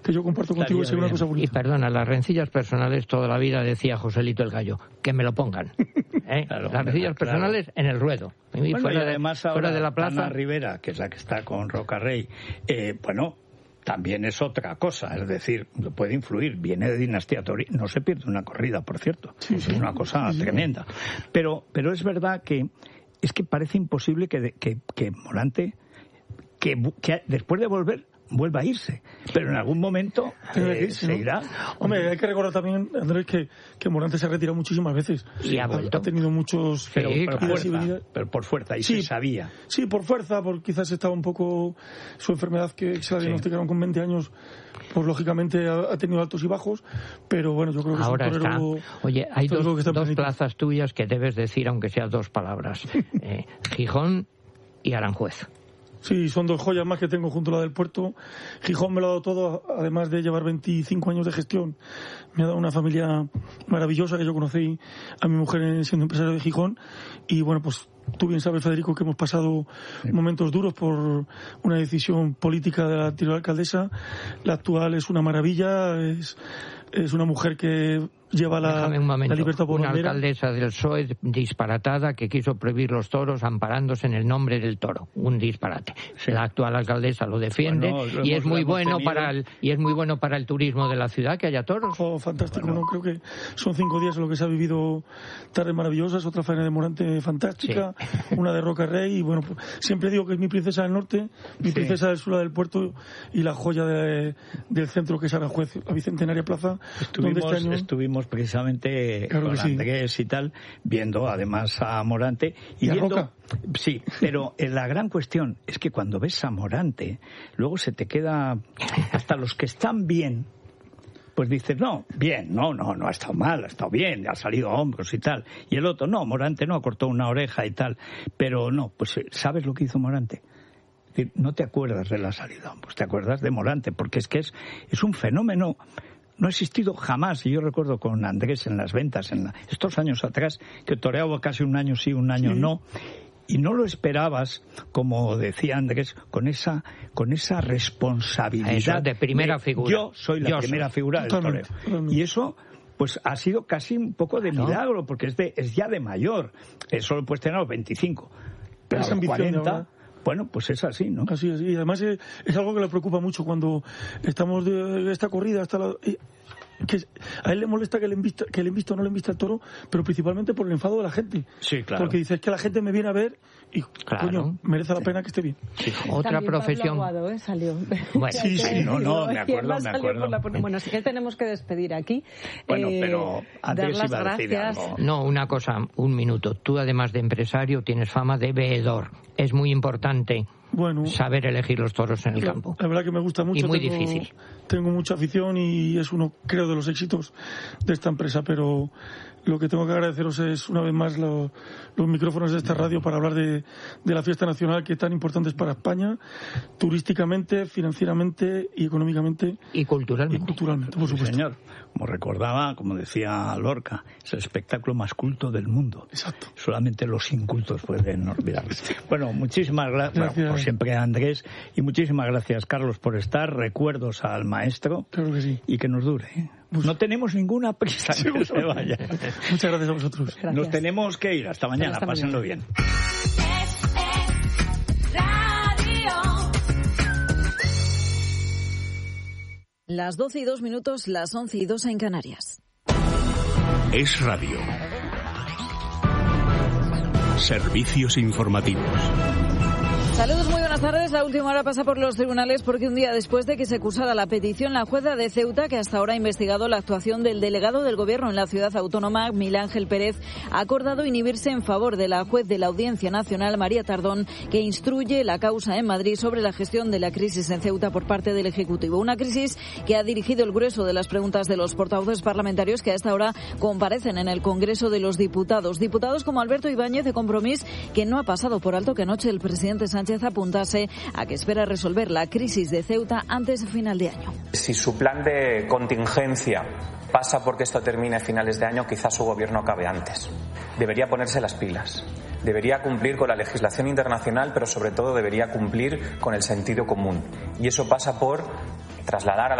que yo comparto contigo, es una cosa bonita. Y perdona, las rencillas personales toda la vida decía Joselito el Gallo, que me lo pongan. Claro, las rencillas personales en el ruedo. Bueno, fuera, y además ahora fuera de la plaza. Ana Rivera, que es la que está con Rocarrey, también es otra cosa, es decir, puede influir, viene de dinastía Tori, no se pierde una corrida, por cierto, es una cosa tremenda. Pero es verdad que parece imposible que Morante, que después de volver, vuelva a irse, pero en algún momento se irá. Hombre, hay que recordar también, Andrés, que Morante se ha retirado muchísimas veces y ha vuelto. Ha tenido muchos pero por fuerza, y se sabía. Sí, por fuerza, porque quizás estaba un poco su enfermedad, que se la diagnosticaron con 20 años, pues lógicamente ha tenido altos y bajos, pero bueno, yo creo que ahora es un torero. Oye, hay dos plazas tuyas que debes decir, aunque sean dos palabras: Gijón y Aranjuez. Sí, son dos joyas más que tengo junto a la del Puerto. Gijón me lo ha dado todo, además de llevar 25 años de gestión. Me ha dado una familia maravillosa, que yo conocí a mi mujer siendo empresario de Gijón. Y bueno, pues tú bien sabes, Federico, que hemos pasado momentos duros por una decisión política de la anterior alcaldesa. La actual es una maravilla, es una mujer que lleva la libertad por una bandera. Alcaldesa del PSOE disparatada que quiso prohibir los toros amparándose en el nombre del toro. Un disparate. Sí. La actual alcaldesa lo defiende y es muy bueno para el turismo de la ciudad que haya toros. Fantástico, ¿no? Creo que son 5 días en lo que se ha vivido tardes maravillosas, otra faena de Morante fantástica, una de Rocarrey, y bueno, pues, siempre digo que es mi princesa del norte, mi princesa del sur, la del Puerto, y la joya del centro, que es Aranjuez, la Bicentenaria Plaza. Estuvimos precisamente con Andrés y tal, viendo además a Morante y viendo a Roca. Sí, pero la gran cuestión es que cuando ves a Morante, luego se te queda, hasta los que están bien, pues dices, no ha estado mal, ha estado bien, ha salido a hombros y tal, y el otro, Morante no, cortó una oreja y tal, pero no, pues ¿sabes lo que hizo Morante? Es decir, no te acuerdas de la salida, pues te acuerdas de Morante, porque es un fenómeno. No ha existido jamás, y yo recuerdo con Andrés en las ventas, estos años atrás, que toreaba casi un año sí, un año no, y no lo esperabas, como decía Andrés, con esa responsabilidad. Eso, de primera figura. Yo soy la primera figura del toreo. Y eso, pues ha sido casi un poco de milagro, porque es ya de mayor. Solo puedes tener a los 25, pero a los 40... Bueno, pues es así, ¿no? Así es, y además es algo que le preocupa mucho cuando estamos de esta corrida que a él le molesta que le invista o no le invista el toro, pero principalmente por el enfado de la gente. Sí, claro. Porque dice, es que la gente me viene a ver y, coño, merece la pena que esté bien. Sí. Otra también profesión. Pablo Aguado, salió. Bueno, me acuerdo. Bueno, sí que tenemos que despedir aquí. Bueno, pero antes dar las iba a decir gracias. algo. No, una cosa, un minuto. Tú, además de empresario, tienes fama de veedor. Es muy importante saber elegir los toros en el campo. La verdad que me gusta mucho. Y muy difícil. Tengo mucha afición y es uno, creo, de los éxitos de esta empresa, pero lo que tengo que agradeceros es, una vez más, los micrófonos de esta radio para hablar de la fiesta nacional, que tan importante es para España, turísticamente, financieramente y económicamente. Y culturalmente. Por supuesto. Sí, señor. Como recordaba, como decía Lorca, es el espectáculo más culto del mundo. Exacto. Solamente los incultos pueden olvidarlo. Bueno, muchísimas gracias. Bueno, como siempre, Andrés, y muchísimas gracias, Carlos, por estar. Recuerdos al maestro. Claro que sí. Y que nos dure. No tenemos ninguna prisa que se vaya. Muchas gracias a vosotros. Gracias. Nos tenemos que ir. Hasta mañana. Pásenlo bien. Las 12:02, las 11:02 en Canarias. Es Radio. Servicios informativos. Saludos, muy buenas tardes. La última hora pasa por los tribunales porque un día después de que se cursara la petición, la jueza de Ceuta, que hasta ahora ha investigado la actuación del delegado del Gobierno en la ciudad autónoma, Miguel Ángel Pérez, ha acordado inhibirse en favor de la juez de la Audiencia Nacional, María Tardón, que instruye la causa en Madrid sobre la gestión de la crisis en Ceuta por parte del Ejecutivo. Una crisis que ha dirigido el grueso de las preguntas de los portavoces parlamentarios que a esta hora comparecen en el Congreso de los Diputados. Diputados como Alberto Ibáñez, de Compromís, que no ha pasado por alto que anoche el presidente Sánchez apuntase a que espera resolver la crisis de Ceuta antes de final de año. Si su plan de contingencia pasa porque esto termine a finales de año, quizás su gobierno acabe antes. Debería ponerse las pilas. Debería cumplir con la legislación internacional, pero sobre todo debería cumplir con el sentido común. Y eso pasa por trasladar a